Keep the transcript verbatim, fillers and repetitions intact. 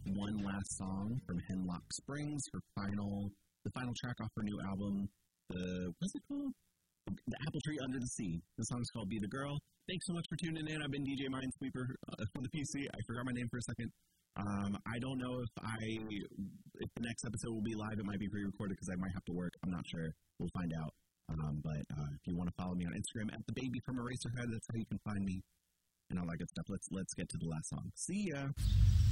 one last song from Hemlock Springs, her final, the final track off her new album, the, what's it called? The Apple Tree Under the Sea. The song's called Be the Girl. Thanks so much for tuning in. I've been D J Minesweeper uh, from the P C. I forgot my name for a second. Um, I don't know if I, if the next episode will be live. It might be pre-recorded because I might have to work. I'm not sure. We'll find out. Um, but uh, if you want to follow me on Instagram at the baby from Eraserhead, that's how you can find me and all that good stuff. Let's let's get to the last song. See ya.